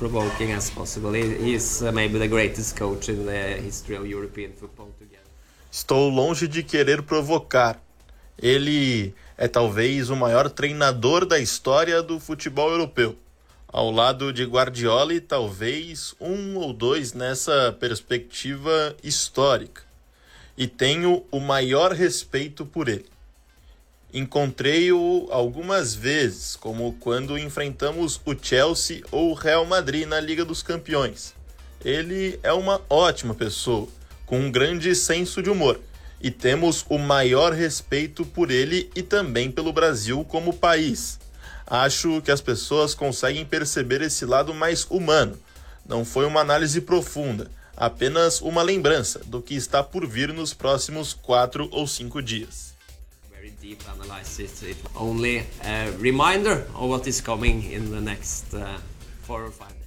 thought-provoking as possible. He's maybe the greatest coach in the history of European football together. Estou longe de querer provocar. Ele é talvez o maior treinador da história do futebol europeu. Ao lado de Guardiola e talvez um ou dois nessa perspectiva histórica. E tenho o maior respeito por ele. Encontrei-o algumas vezes, como quando enfrentamos o Chelsea ou o Real Madrid na Liga dos Campeões. Ele é uma ótima pessoa, com um grande senso de humor, e temos o maior respeito por ele e também pelo Brasil como país. Acho que as pessoas conseguem perceber esse lado mais humano. Não foi uma análise profunda, apenas uma lembrança do que está por vir nos próximos 4 ou 5 dias. Very deep analysis. It's only a reminder of what is coming in the next 4 or 5 days.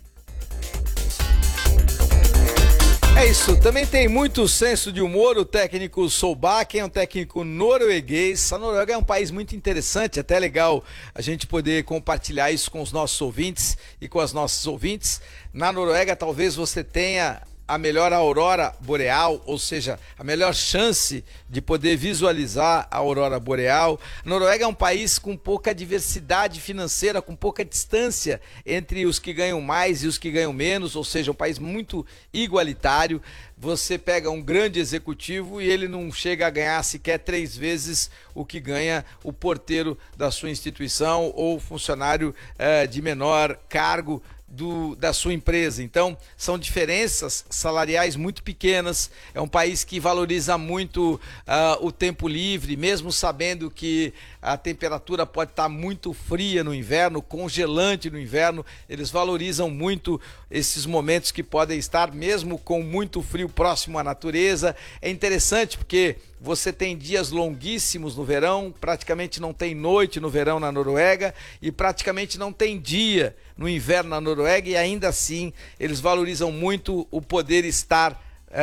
É isso, também tem muito senso de humor o técnico Solbakken, é um técnico norueguês. A Noruega é um país muito interessante, até legal a gente poder compartilhar isso com os nossos ouvintes e com as nossas ouvintes. Na Noruega talvez você tenha a melhor aurora boreal, ou seja, a melhor chance de poder visualizar a aurora boreal. A Noruega é um país com pouca diversidade financeira, com pouca distância entre os que ganham mais e os que ganham menos, ou seja, um país muito igualitário. Você pega um grande executivo e ele não chega a ganhar sequer 3 vezes o que ganha o porteiro da sua instituição ou funcionário de menor cargo da sua empresa. Então, são diferenças salariais muito pequenas. É um país que valoriza muito o tempo livre, mesmo sabendo que a temperatura pode estar muito fria no inverno, congelante no inverno. Eles valorizam muito esses momentos que podem estar mesmo com muito frio próximo à natureza. É interessante porque você tem dias longuíssimos no verão, praticamente não tem noite no verão na Noruega e praticamente não tem dia no inverno na Noruega, e ainda assim eles valorizam muito o poder estar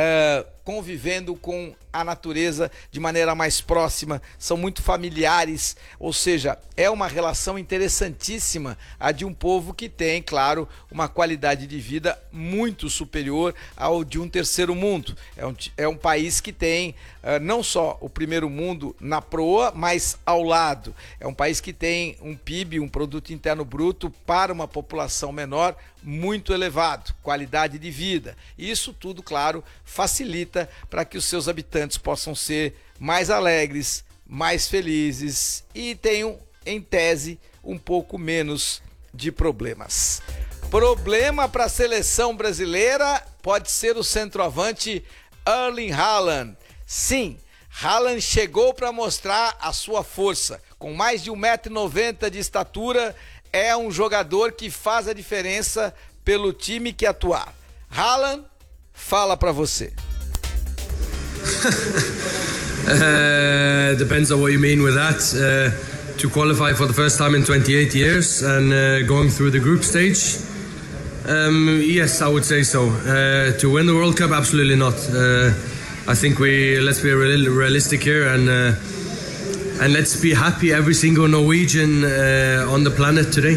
convivendo com a natureza de maneira mais próxima, são muito familiares, ou seja, é uma relação interessantíssima a de um povo que tem, claro, uma qualidade de vida muito superior ao de um terceiro mundo. É um país que tem não só o primeiro mundo na proa, mas ao lado. É um país que tem um PIB, um produto interno bruto, para uma população menor, muito elevado, qualidade de vida. Isso tudo, claro, facilita para que os seus habitantes possam ser mais alegres, mais felizes e tenham, em tese, um pouco menos de problemas. Problema para a seleção brasileira pode ser o centroavante Erling Haaland. Sim, Haaland chegou para mostrar a sua força. Com mais de 1,90 m de estatura, é um jogador que faz a diferença pelo time que atuar. Haaland, fala para você. Depends on what you mean with that. To qualify for the first time in 28 years and going through the group stage, yes, I would say so. To win the World Cup, absolutely not. I think let's be realistic here and let's be happy every single Norwegian on the planet today.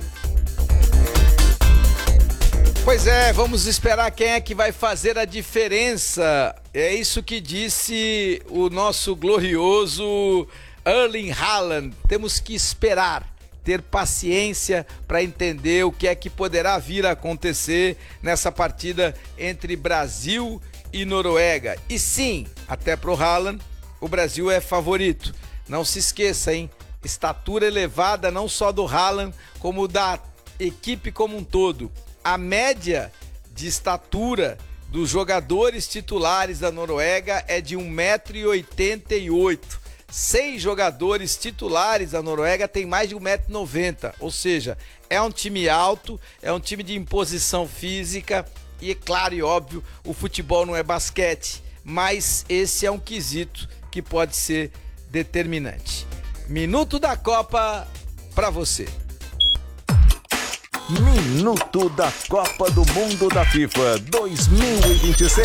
Pois é, vamos esperar quem é que vai fazer a diferença. É isso que disse o nosso glorioso Erling Haaland. Temos que esperar, ter paciência para entender o que é que poderá vir a acontecer nessa partida entre Brasil e Noruega. E sim, até pro Haaland, o Brasil é favorito. Não se esqueça, hein? Estatura elevada não só do Haaland, como da equipe como um todo. A média de estatura dos jogadores titulares da Noruega é de 1,88 m. 6 jogadores titulares da Noruega têm mais de 1,90 m. Ou seja, é um time alto, é um time de imposição física e, claro e óbvio, o futebol não é basquete, mas esse é um quesito que pode ser determinante. Minuto da Copa para você. Minuto da Copa do Mundo da FIFA 2026.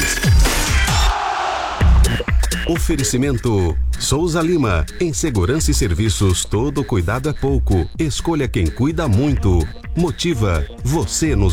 Oferecimento Souza Lima. Em segurança e serviços, todo cuidado é pouco. Escolha quem cuida muito. Motiva. Você nos